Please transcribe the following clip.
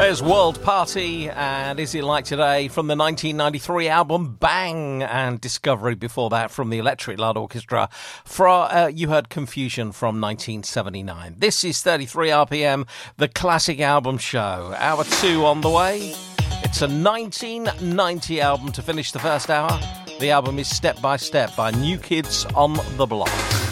There's World Party and Is It Like Today from the 1993 album Bang, and Discovery before that from the Electric Light Orchestra. You heard Confusion from 1979. This is 33 RPM, the classic album show. Hour 2 on the way. It's a 1990 album to finish the first hour. The album is Step by Step by New Kids on the Block.